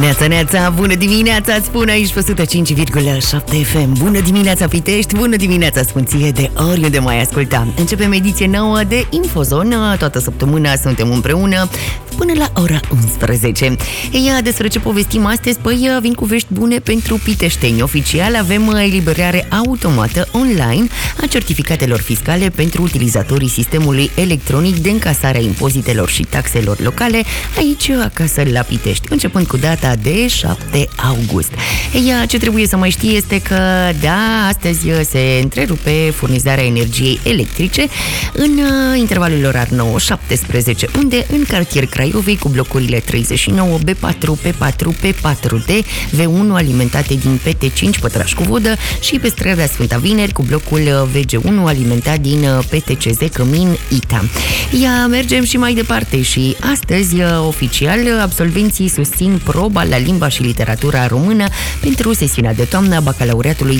Neața, neața, bună dimineața, spun aici pe 105,7 FM. Bună dimineața, Pitești, bună dimineața, Sfânție, de oriunde mai asculta. Începem ediție nouă de Infozon, toată săptămâna suntem împreună până la ora 11. Ea, despre ce povestim astăzi? Păi, vin cu vești bune pentru piteșteni. Oficial avem eliberare automată online a certificatelor fiscale pentru utilizatorii sistemului electronic de încasare a impozitelor și taxelor locale aici acasă la Pitești, începând cu data de 7 august. Ea, ce trebuie să mai știe este că, da, astăzi se întrerupe furnizarea energiei electrice în intervalul orar 9-17, unde în cartier Craiovei cu blocurile 39, B4, P4, P4D, V1 alimentate din PT5 Pătraș cu Vodă și pe strada Sfânta Vineri cu blocul VG1 alimentat din PTCZ Cămin Ita. Ia, mergem și mai departe și astăzi, oficial, absolvenții susțin proba la limba și literatura română pentru sesiunea de toamnă a bacalaureatului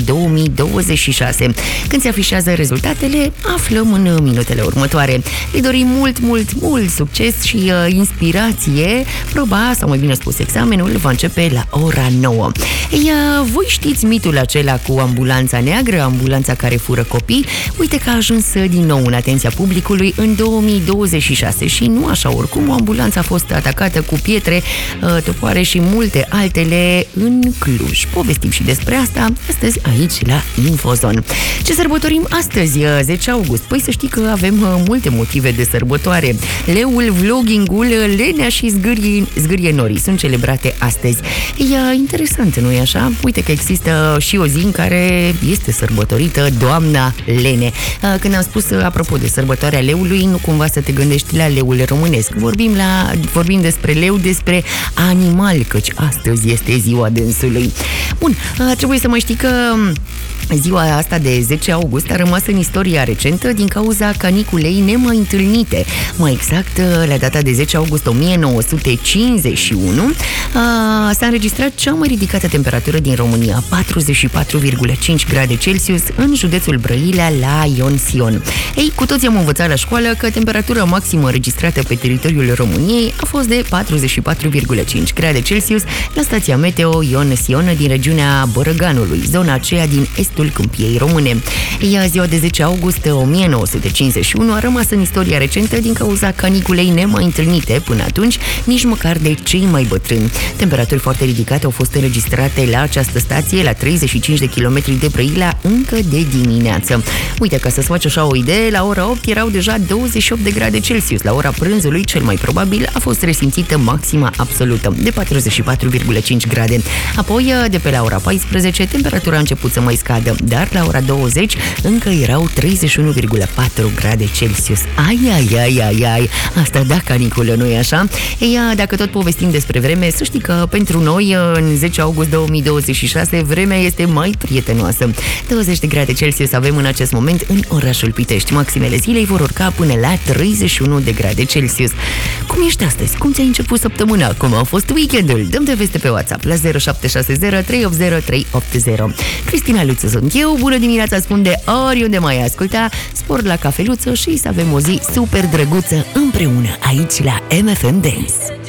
2026. Când se afișează rezultatele, aflăm în minutele următoare. Le dorim mult succes și inspirație. Proba, sau mai bine spus examenul, va începe la ora 9. Ia, voi știți mitul acela cu ambulanța neagră, ambulanța care fură copii? Uite că a ajuns din nou în atenția publicului în 2026 și nu așa oricum, o ambulanță a fost atacată cu pietre, topoare și multe altele în Cluj. Povestim și despre asta astăzi aici la Infozon. Ce sărbătorim astăzi, 10 august? Păi să știi că avem multe motive de sărbătoare. Leul, vloggingul, lenea și zgârienorii sunt celebrate astăzi. E interesant, nu-i așa? Uite că există și o zi în care este sărbătorită Doamna Lene. Când am spus apropo de sărbătoarea leului, nu cumva să te gândești la leul românesc. Vorbim despre leu, despre animal, căci astăzi este ziua dânsului. Bun, trebuie să mai știi că ziua asta de 10 august a rămas în istoria recentă din cauza caniculei nemai întâlnite. Mai exact, la data de 10 august 1951 s-a înregistrat cea mai ridicată temperatură din România, 44,5 grade Celsius, în județul Brăilea, la Ion-Sion. Ei, cu toții am învățat la școală că temperatura maximă înregistrată pe teritoriul României a fost de 44,5 grade Celsius la stația meteo Ion-Sion din regiunea Bărăganului, zona aceea din estul Câmpiei Române. Ea, ziua de 10 august 1951 a rămas în istoria recentă din cauza caniculei nemai întâlnite până atunci, nici măcar de cei mai bătrâni. Temperaturi foarte ridicate au fost înregistrate la această stație, la 35 de kilometri de Brăila, încă de dimineață. Uite, ca să-ți faci așa o idee, la ora 8 erau deja 28 de grade Celsius. La ora prânzului, cel mai probabil, a fost resimțită maxima absolută, de 44,5 grade. Apoi, de pe la ora 14, temperatura a început să mai scadă, dar la ora 20 încă erau 31,4 grade Celsius. Ai, asta da, caniculă, nu-i așa? Ea, dacă tot povestim despre vreme, să știi că pentru noi, în 10 august 2026, vremea este mai prietenoasă. 20 de grade Celsius avem în acest moment în orașul Pitești. Maximele zilei vor urca până la 31 de grade Celsius. Cum ești astăzi? Cum ți-ai început săptămâna? Cum a fost weekendul? Dă-mi de veste pe WhatsApp la 0760 380 380. Cristina Luță sunt eu, bună dimineața, spun de oriunde mai asculta, spor la cafeluță și să avem o zi super drăguță împreună aici la MFM Dance.